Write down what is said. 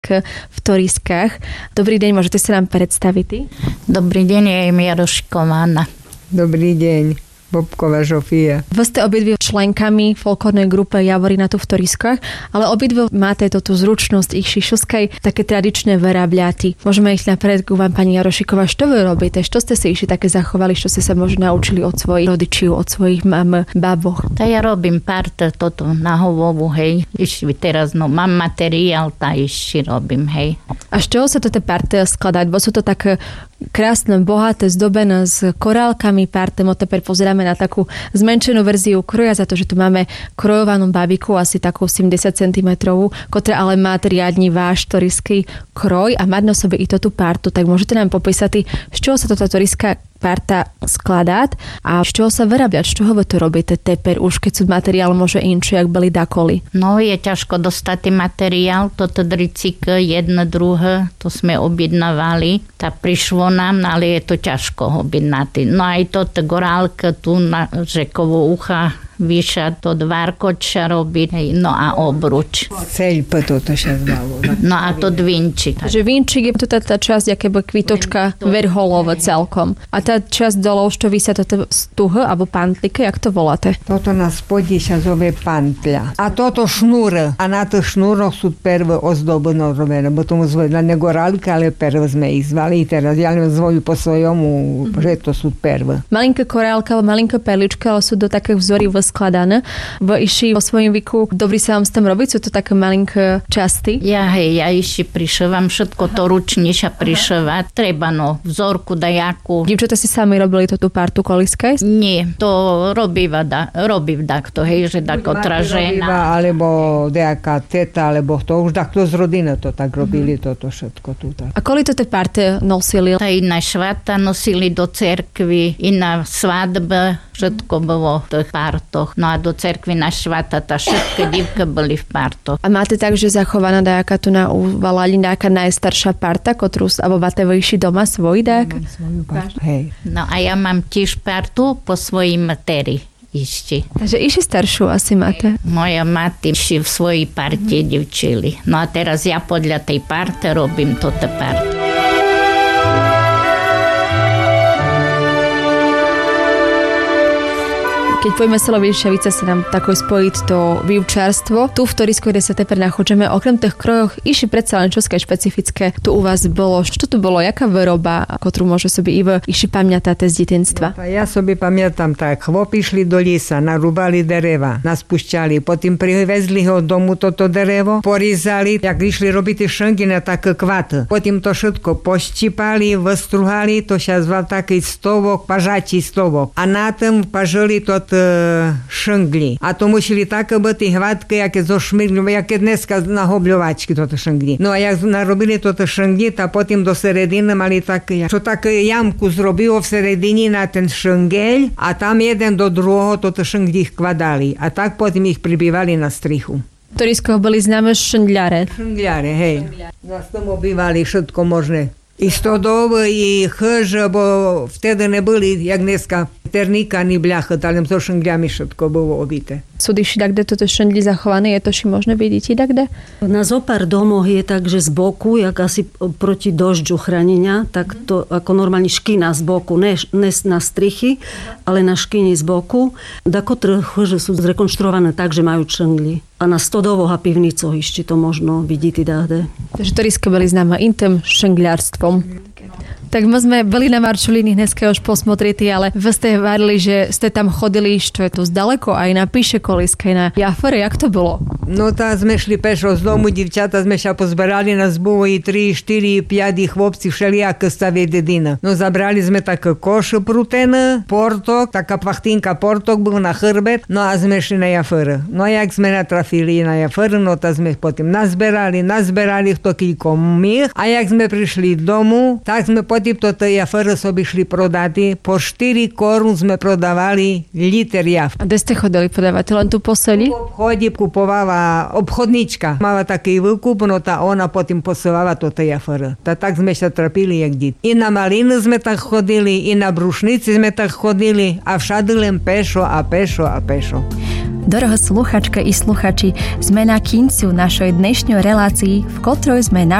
v Toriskách. Dobrý deň, môžete sa nám predstaviť? Dobrý deň, ja im Jarošiková Anna. Dobrý deň. Bobková Žofia. Vy ste obidve členkami folklórnej grupe Javorina tu v Toriskách, ale obidve máte tú zručnosť ich šišovskej, také tradičné verabľaty. Môžeme ich napred ku vám, pani Jarošiková, čo vy robíte? Čo ste si ešte také zachovali, čo ste sa možno naučili od svojich rodičov, od svojich mam, báboch? Tá ja robím pár toto na hovovu, hej. Ešte teraz, mám materiál, tá ešte robím, hej. A z čoho sa toto parte skladať? Bo sú to také krásne, bohaté, zdobené s korálkami parte, teper pozeráme na takú zmenšenú verziu kroja, za to, že tu máme krojovanú babiku, asi takú 70 cm, ktorá ale má riadny váš toriský kroj a mať na sobe i tú partu. Tak môžete nám popísať, z čoho sa toto toriská parta skladá a z čoho sa vyrábia, z čoho vy to robíte teper, už keď sú materiál môže inčo, jak boli dakoli? No, je ťažko dostať materiál, toto dricik, jedno, druhé, to sme objednávali, tá prišlo nám, ale je to ťažko objednať. No aj toto gorálka tu na Žekovo ucha, vyša to dvárkoča robiť, no a obruč. Ceľpe toto sa zvalo. No a to dvinčik. Takže vinčik je tu tá časť, aké by kvitočka verholova celkom. A tá časť dole, čo vy sa toto stuhe, alebo pantlike, jak to voláte? Toto na spodi sa zove pantľa. A toto šnúr. A na tých šnúroch sú prvé ozdobné robené, bo tomu zvojú na negorálke, ale prvé sme ich zvali. Teraz ja len zvoju po svojomu, že to sú prvé. Malinká korálka, malinká perlička, ale sú do takých vzorí skladané. Vy iši vo svojím veku dobrý sa vám s tým robiť? Sú to také malinké časti? Ja iši priševam, všetko to ručne sa priševať. Treba vzorku dajakú. Divčata si sami robili tú partu koliskej? Nie, to robí takto, hej, že tako tražena. Alebo nejaká teta, alebo to už takto z rodiny to tak robili, toto všetko tu. Tak. A koľko to tie parte nosili? Tá i na švata nosili do cerkvy, i na svadbe, všetko bolo v tých partoch. No a do cerkvy na švata, tá všetky divky boli v partoch. A máte tak, že zachovaná nejaká tu na uvalali nejaká najstaršia parta, ktorú alebo máte vyjši doma svoj dák? Mám svoju partu, hej. No a ja mám tiež partu po svojej materi. Ešte. Takže iši staršiu asi máte. Moja mati v svojej parte divčili. No a teraz ja podľa tej parte robím toto partu. Keď pojme Seloviešťavice, sa nám tako spojiť to výučárstvo. Tu v Torisku, kde sa teper nachodžeme, okrem tých krojoch, iši predsa len čoské špecifické tu u vás bolo. Čo tu bolo? Jaká výroba, ktorú môže sobie iši pamätáte z detinstva? No, ja sobie pamätám tak. Chłopi šli do lesa, narúbali dereva, nás pušťali, potom privezli ho domu toto derevo, porizali, jak išli robiť šengy na také kvaty. Potom to všetko poščipali, vystruhali, to sa zval taký stovok, pažatí stovok. A na tom pažili to šengli. A to museli také byť hladké, jaké zo šmigli, jaké dneska na hobľovačky toto šengli. No a jak narobili toto šengli, a potom do serediny mali také, čo také jamku zrobilo v seredini na ten šengel a tam jeden do druhého toto šengli ich kladali. A tak potom ich pribývali na strichu. V Toriskoch boli známe šendľare. Šendľare, hej. Nás tomu bývali všetko možné. I stodovы, и хыжы, бо вtedy не были, як дneska, терника, ни бляха, там со шенглями všetko bolo obité. Sú diši takde toto šendli zachované? Je to ši možné vidieť takde? Na zopár domoch je tak, že z boku, jak asi proti dožďu chránenia, tak to ako normálne škina z boku, ne na strichy, ale na škini z boku. Dakotre chýže sú zrekonštruované tak, že majú šendli. A na stodovoch a pivnicoch ešte to možno vidieť takde. Takže Toriska boli známa tým šengliarstvom. Tak my sme boli na Marčulíny dneska už posmotrití, ale vy ste varili, že ste tam chodili, čo je to zdaleko, aj na Píše Koliskej, na Jafere, jak to bolo? No tá sme šli pešo z domu, divčata sme sa pozberali, nás bolo i 3, 4, 5 chłopci, všelijaké stavie dedina. No zabrali sme také koše prutené, portok, taká plachtinka portok bol na chrbet, no a sme šli na Jafere. No a jak sme natrafili na Jafere, no tá sme potom nazberali to kilko mých, a jak sme prišli domu, tak sme potom toto Jafere sobie šli prodati. Po 4 korun sme prodávali liter jaf. A kde ste chodili podávať? Len tu po seli? V obchode kupovala obchodnička. Mala taký výkup, no tá ona potom posielala toto Jafere. Tak sme sa trpili jak dít. I na maliny sme tak chodili, i na brušnici sme tak chodili, a všade len pešo a pešo a pešo. Doroho sluchačke i sluchači, sme na kincu našej dnešnej relácii, v ktorej sme